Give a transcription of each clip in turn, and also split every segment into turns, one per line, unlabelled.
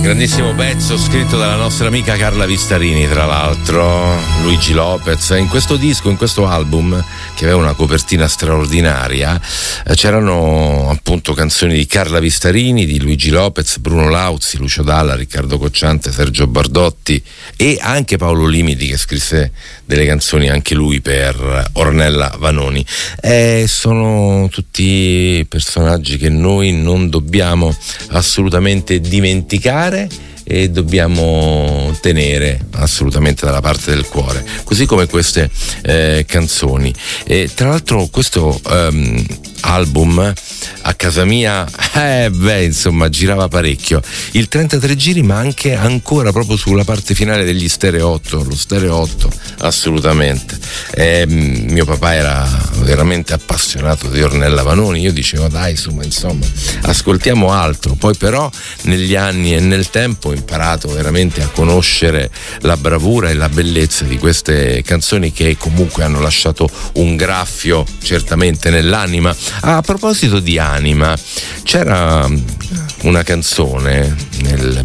Grandissimo pezzo scritto dalla nostra amica Carla Vistarini, tra l'altro, Luigi Lopez. In questo disco, in questo album, che aveva una copertina straordinaria, c'erano appunto canzoni di Carla Vistarini, di Luigi Lopez, Bruno Lauzi, Lucio Dalla, Riccardo Cocciante, Sergio Bardotti e anche Paolo Limiti, che scrisse delle canzoni anche lui per Ornella Vanoni. Sono tutti personaggi che noi non dobbiamo assolutamente dimenticare e dobbiamo tenere assolutamente dalla parte del cuore, così come queste canzoni. E tra l'altro questo album a casa mia insomma girava parecchio, il 33 giri, ma anche ancora proprio sulla parte finale degli stereo 8, lo stereo 8 assolutamente. Mio papà era veramente appassionato di Ornella Vanoni, io dicevo dai insomma ascoltiamo altro, poi però negli anni e nel tempo ho imparato veramente a conoscere la bravura e la bellezza di queste canzoni, che comunque hanno lasciato un graffio certamente nell'anima. A proposito di anima, c'era una canzone nel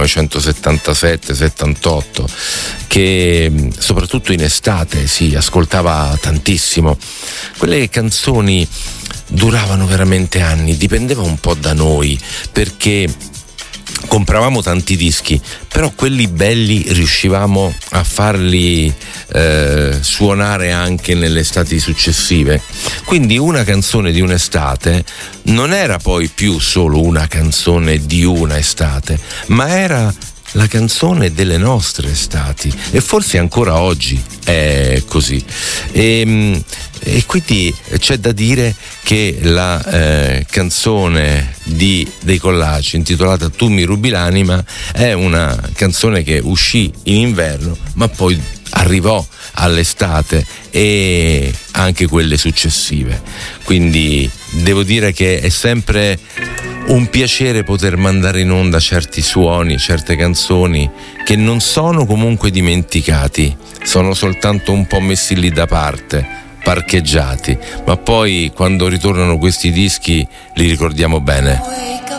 1977-78 che soprattutto in estate si ascoltava tantissimo. Quelle canzoni duravano veramente anni, dipendeva un po' da noi, perché compravamo tanti dischi, però quelli belli riuscivamo a farli suonare anche nelle estati successive. Quindi una canzone di un'estate non era poi più solo una canzone di una estate, ma era la canzone delle nostre estati, e forse ancora oggi è così. E quindi c'è da dire che la canzone dei Collage intitolata Tu mi rubi l'anima è una canzone che uscì in inverno, ma poi arrivò all'estate e anche quelle successive. Quindi devo dire che è sempre un piacere poter mandare in onda certi suoni, certe canzoni che non sono comunque dimenticati, sono soltanto un po' messi lì da parte, parcheggiati, ma poi quando ritornano questi dischi li ricordiamo bene.